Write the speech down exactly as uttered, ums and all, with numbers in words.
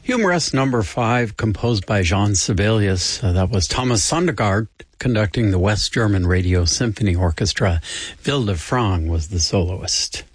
Humorous number five, composed by Jean Sibelius. Uh, that was Thomas Sondergaard conducting the West German Radio Symphony Orchestra. Wilde Frang was the soloist.